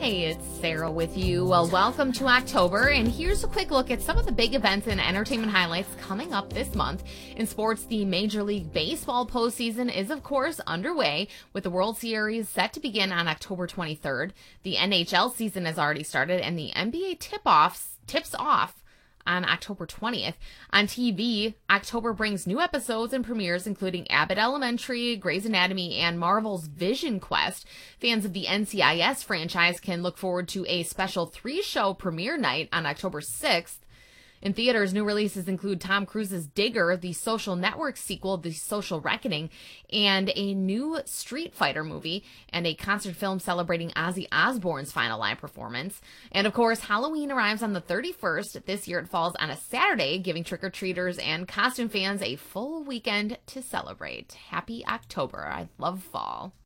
Hey, it's Sarah with you. Well, welcome to October, and here's a quick look at some of the big events and entertainment highlights coming up this month. In sports, the Major League Baseball postseason is, of course, underway, with the World Series set to begin on October 23rd. The NHL season has already started, and the NBA tips off on October 20th. On TV, October brings new episodes and premieres including Abbott Elementary, Grey's Anatomy, and Marvel's Vision Quest. Fans of the NCIS franchise can look forward to a special 3-show premiere night on October 6th. In theaters, new releases include Tom Cruise's Digger, the Social Network sequel, The Social Reckoning, and a new Street Fighter movie, and a concert film celebrating Ozzy Osbourne's final live performance. And of course, Halloween arrives on the 31st. This year it falls on a Saturday, giving trick-or-treaters and costume fans a full weekend to celebrate. Happy October. I love fall.